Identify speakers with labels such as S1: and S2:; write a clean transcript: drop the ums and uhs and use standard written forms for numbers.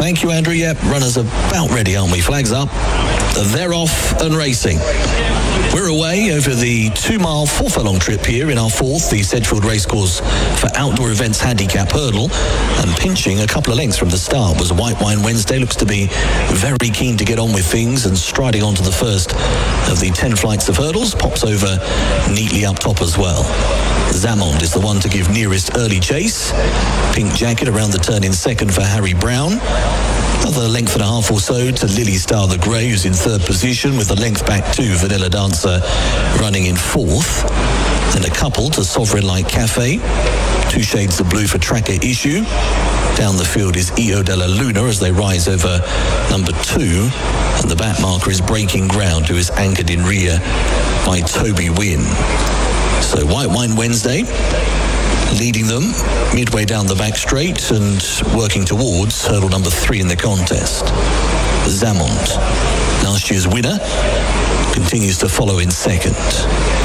S1: Thank you, Andrew. Yep, runners about ready, aren't we? Flags up. They're off and racing. We're away over the 2-mile, 4-furlong trip here in our fourth, the Sedgefield Racecourse for Outdoor Events Handicap Hurdle, and pinching a couple of lengths from the start was White Wine Wednesday. Looks to be very keen to get on with things and striding onto the first of the 10 flights of hurdles. Pops over neatly up top as well. Zamond is the one to give nearest early chase. Pink Jacket around the turn in second for Harry Brown. Another length and a half or so to Lily Star the Grey, who's in third position, with a length back to Vanilla Dancer running in fourth. And a couple to Sovereign Light Cafe. 2 shades of blue for Tracker Issue. Down the field is Io Della Luna as they rise over number 2. And the back marker is Breaking Ground, who is anchored in rear by Toby Wynn. So White Wine Wednesday leading them midway down the back straight and working towards hurdle number 3 in the contest. Zamond, last year's winner, continues to follow in second.